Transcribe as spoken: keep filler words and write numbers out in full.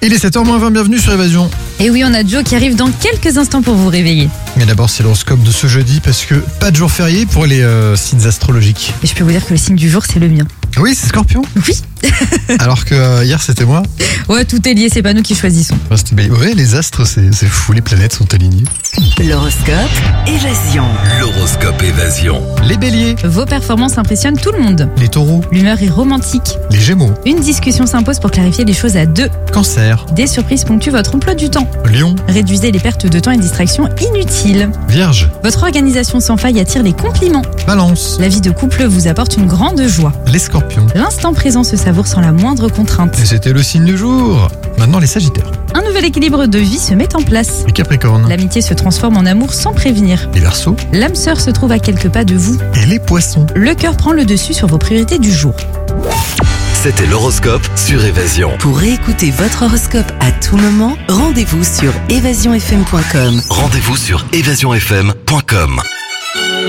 Il est sept heures moins vingt, bienvenue sur Évasion. Et oui, on a Joe qui arrive dans quelques instants pour vous réveiller. Mais d'abord, c'est l'horoscope de ce jeudi parce que pas de jour férié pour les euh, signes astrologiques. Et je peux vous dire que le signe du jour, c'est le mien. Oui, c'est Scorpion. Oui. Alors que euh, hier, c'était moi. Ouais, tout est lié, c'est pas nous qui choisissons. Ouais, c'était bien. Ouais, les astres, c'est, c'est fou, les planètes sont alignées. L'horoscope Évasion. L'horoscope Évasion. Les béliers, Vos performances impressionnent tout le monde. les taureaux, L'humeur est romantique. les gémeaux, Une discussion s'impose pour clarifier les choses à deux. cancer, Des surprises ponctuent votre emploi du temps. lion, Réduisez les pertes de temps et distractions inutiles. vierge, Votre organisation sans faille attire les compliments. balance, La vie de couple vous apporte une grande joie. les scorpions. L'instant présent se savoure sans la moindre contrainte. Et c'était le signe du jour. Maintenant, les sagittaires, Un nouvel équilibre de vie se met en place. les capricornes, L'amitié se transforme en amour sans prévenir. les verseaux L'âme sœur se trouve à quelques pas de vous. et les poissons. Le cœur prend le dessus sur vos priorités du jour. C'était l'horoscope sur Évasion. Pour réécouter votre horoscope à tout moment, rendez-vous sur évasion f m point com. Rendez-vous sur évasion f m point com.